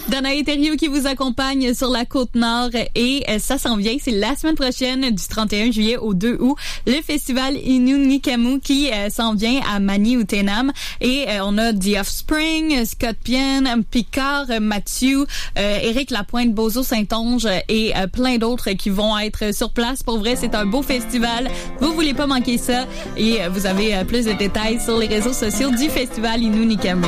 Danae Thériault qui vous accompagne sur la Côte-Nord et ça s'en vient, c'est la semaine prochaine du 31 juillet au 2 août, le festival Innu-Nikamu qui s'en vient à Maniouténam et on a The Offspring, Scott Pienne, Picard, Mathieu, Éric Lapointe, Bozo Saint-Onge et plein d'autres qui vont être sur place. Pour vrai, c'est un beau festival. Vous voulez pas manquer ça et vous avez plus de détails sur les réseaux sociaux du festival Innu-Nikamu.